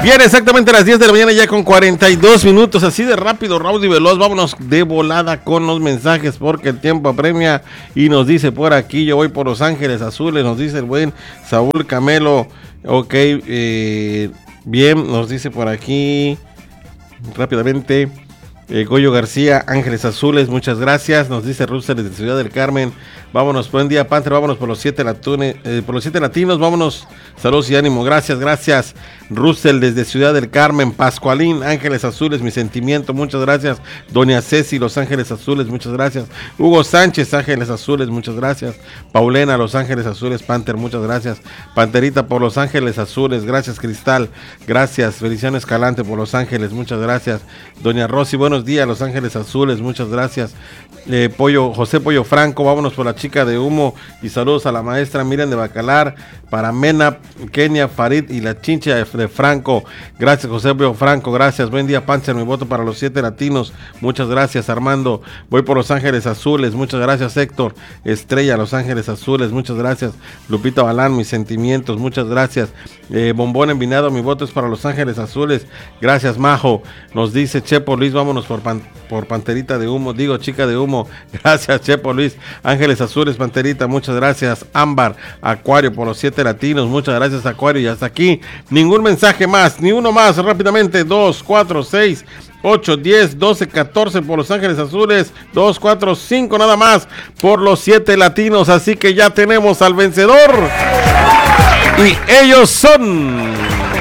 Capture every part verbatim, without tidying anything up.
Bien, exactamente a las diez de la mañana ya con cuarenta y dos minutos, así de rápido, rápido y veloz. Vámonos de volada con los mensajes porque el tiempo apremia y nos dice por aquí, yo voy por Los Ángeles Azules, nos dice el buen Saúl Camelo. Ok, eh, bien, nos dice por aquí rápidamente eh, Goyo García, Ángeles Azules, muchas gracias. Nos dice Russell desde Ciudad del Carmen. Vámonos, buen día, Panther, vámonos por los siete latune, eh, por los siete latinos, vámonos, saludos y ánimo, gracias, gracias. Russell desde Ciudad del Carmen, Pascualín, Ángeles Azules, mi sentimiento, muchas gracias. Doña Ceci, Los Ángeles Azules, muchas gracias. Hugo Sánchez, Ángeles Azules, muchas gracias. Paulena, Los Ángeles Azules, Panther, muchas gracias. Panterita por Los Ángeles Azules, gracias Cristal, gracias. Feliciano Escalante por Los Ángeles, muchas gracias. Doña Rosy, buenos días, Los Ángeles Azules, muchas gracias. Eh, Pollo, José Pollo Franco, vámonos por la chica de humo y saludos a la maestra Miriam de Bacalar, para Mena, Kenia, Farid y la chincha de Franco. Gracias José Pollo Franco, gracias. Buen día Panzer, mi voto para los siete latinos, muchas gracias Armando. Voy por Los Ángeles Azules, muchas gracias Héctor. Estrella, Los Ángeles Azules, muchas gracias. Lupita Balán, mis sentimientos, muchas gracias. Eh, Bombón Envinado, mi voto es para Los Ángeles Azules, gracias Majo. Nos dice Chepo Luis, vámonos por, pan, por Panterita de humo, digo chica de humo, gracias Chepo Luis. Ángeles Azules, Panterita, muchas gracias. Ámbar, Acuario por los siete latinos, muchas gracias Acuario. Y hasta aquí, ningún mensaje más, ni uno más, rápidamente, dos, cuatro, seis, ocho, diez, doce, catorce por Los Ángeles Azules, dos, cuatro, cinco nada más por los siete latinos, así que ya tenemos al vencedor y ellos son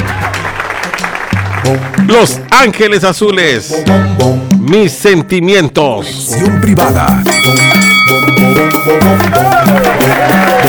Los Ángeles Azules, mis sentimientos. Privada.